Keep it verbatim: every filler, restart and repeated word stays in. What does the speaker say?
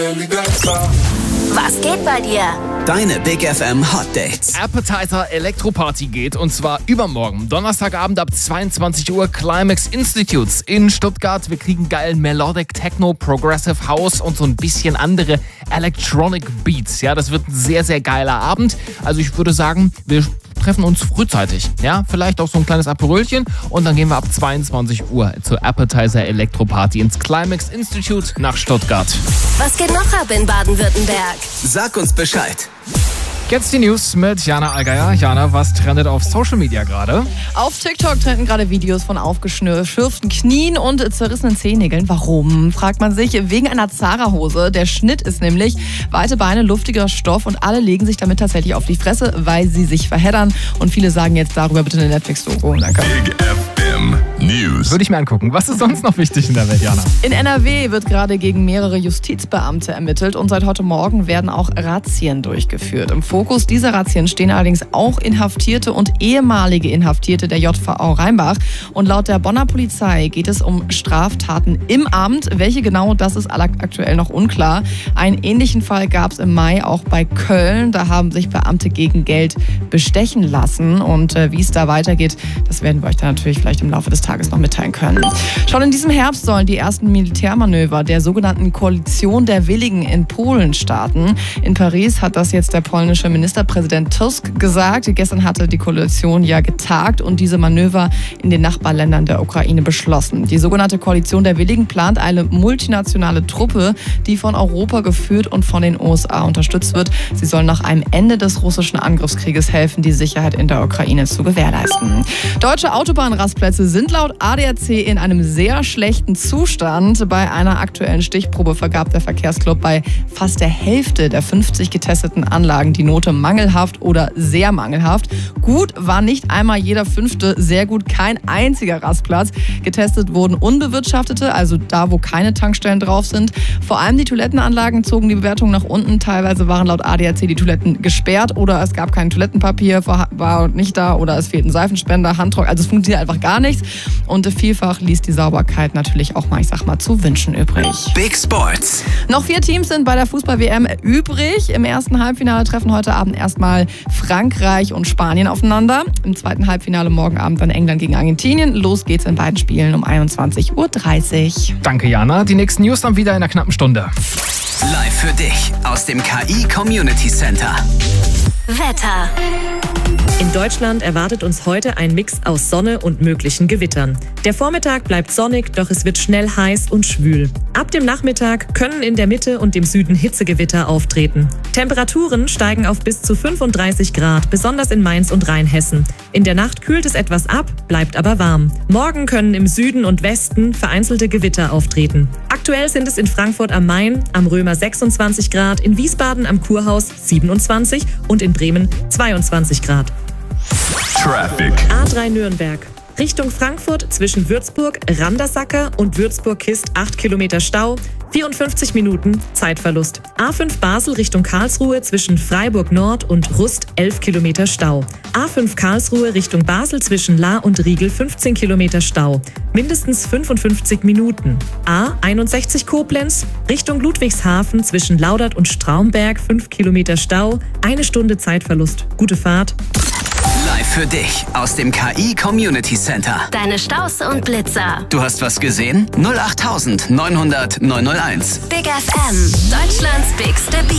Was geht bei dir? Deine Big F M Hot Dates. Appetizer Elektroparty geht und zwar übermorgen, Donnerstagabend ab zweiundzwanzig Uhr, Climax Institutes in Stuttgart. Wir kriegen geilen Melodic Techno, Progressive House und so ein bisschen andere Electronic Beats. Ja, das wird ein sehr, sehr geiler Abend. Also ich würde sagen, wir treffen uns frühzeitig. Ja, vielleicht auch so ein kleines Aperölchen und dann gehen wir ab zweiundzwanzig Uhr zur Appetizer Elektroparty ins Climax Institute nach Stuttgart. Was geht noch ab in Baden-Württemberg? Sag uns Bescheid. Jetzt die News mit Jana Allgeier. Jana, was trendet auf Social Media gerade? Auf TikTok trenden gerade Videos von aufgeschürften Knien und zerrissenen Zehennägeln. Warum, fragt man sich. Wegen einer Zara-Hose. Der Schnitt ist nämlich weite Beine, luftiger Stoff und alle legen sich damit tatsächlich auf die Fresse, weil sie sich verheddern. Und viele sagen jetzt darüber bitte eine Netflix-Doku. Danke. Big F M News. Würde ich mir angucken. Was ist sonst noch wichtig in der Welt, Jana? In N R W wird gerade gegen mehrere Justizbeamte ermittelt und seit heute Morgen werden auch Razzien durchgeführt. Im Fokus dieser Razzien stehen allerdings auch Inhaftierte und ehemalige Inhaftierte der J V A Rheinbach. Und laut der Bonner Polizei geht es um Straftaten im Amt. Welche genau, das ist aktuell noch unklar. Einen ähnlichen Fall gab es im Mai auch bei Köln. Da haben sich Beamte gegen Geld bestechen lassen. Und äh, wie es da weitergeht, das werden wir euch dann natürlich vielleicht im Laufe des Tages noch mitteilen können. Schon in diesem Herbst sollen die ersten Militärmanöver der sogenannten Koalition der Willigen in Polen starten. In Paris hat das jetzt der polnische Ministerpräsident Tusk gesagt. Gestern hatte die Koalition ja getagt und diese Manöver in den Nachbarländern der Ukraine beschlossen. Die sogenannte Koalition der Willigen plant eine multinationale Truppe, die von Europa geführt und von den U S A unterstützt wird. Sie soll nach einem Ende des russischen Angriffskrieges helfen, die Sicherheit in der Ukraine zu gewährleisten. Deutsche Autobahnrastplätze sind laut A D A C in einem sehr schlechten Zustand. Bei einer aktuellen Stichprobe vergab der Verkehrsclub bei fast der Hälfte der fünfzig getesteten Anlagen die Note mangelhaft oder sehr mangelhaft. Gut war nicht einmal jeder fünfte, sehr gut kein einziger Rastplatz. Getestet wurden unbewirtschaftete, also da, wo keine Tankstellen drauf sind. Vor allem die Toilettenanlagen zogen die Bewertung nach unten. Teilweise waren laut A D A C die Toiletten gesperrt oder es gab kein Toilettenpapier, war nicht da oder es fehlten Seifenspender, Handtrockner. Also es funktioniert einfach gar nichts. Und vielfach ließ die Sauberkeit natürlich auch mal, ich sag mal, zu wünschen übrig. Big Sports. Noch vier Teams sind bei der Fußball-W M übrig. Im ersten Halbfinale treffen heute Abend erstmal Frankreich und Spanien aufeinander. Im zweiten Halbfinale morgen Abend dann England gegen Argentinien. Los geht's in beiden Spielen um einundzwanzig Uhr dreißig. Danke, Jana. Die nächsten News dann wieder in einer knappen Stunde. Live für dich aus dem K I Community Center. Wetter. In Deutschland erwartet uns heute ein Mix aus Sonne und möglichen Gewittern. Der Vormittag bleibt sonnig, doch es wird schnell heiß und schwül. Ab dem Nachmittag können in der Mitte und im Süden Hitzegewitter auftreten. Temperaturen steigen auf bis zu fünfunddreißig Grad, besonders in Mainz und Rheinhessen. In der Nacht kühlt es etwas ab, bleibt aber warm. Morgen können im Süden und Westen vereinzelte Gewitter auftreten. Aktuell sind es in Frankfurt am Main, am Römer sechsundzwanzig Grad, in Wiesbaden am Kurhaus siebenundzwanzig und in Bremen zweiundzwanzig Grad. Traffic. A drei Nürnberg. Richtung Frankfurt zwischen Würzburg, Randersacker und Würzburg-Kist acht Kilometer Stau, vierundfünfzig Minuten Zeitverlust. A fünf Basel Richtung Karlsruhe zwischen Freiburg Nord und Rust elf Kilometer Stau. A fünf Karlsruhe Richtung Basel zwischen Lahr und Riegel fünfzehn Kilometer Stau, mindestens fünfundfünfzig Minuten. A einundsechzig Koblenz Richtung Ludwigshafen zwischen Laudert und Straumberg fünf Kilometer Stau, eine Stunde Zeitverlust. Gute Fahrt. Live für dich aus dem K I Community Center. Deine Staus und Blitzer. Du hast was gesehen? null acht neunhundert neunhundert neunhunderteins. Big F M. Deutschlands bigste Beat.